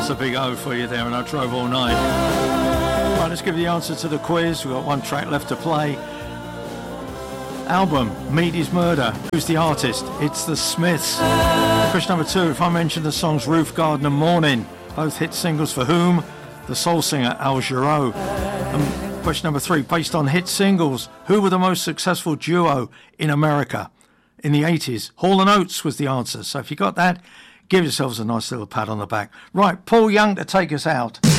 a big O for you there, and I drove all night. Right, let's give you the answer to the quiz. We've got one track left to play. Album, Meat is Murder. Who's the artist? It's the Smiths. Question number 2, if I mention the songs Roof Garden and Morning, both hit singles for whom? The soul singer Al Jarreau. And question number 3, based on hit singles, who were the most successful duo in America in the 80s? Hall & Oates was the answer. So if you got that, give yourselves a nice little pat on the back. Right, Paul Young to take us out.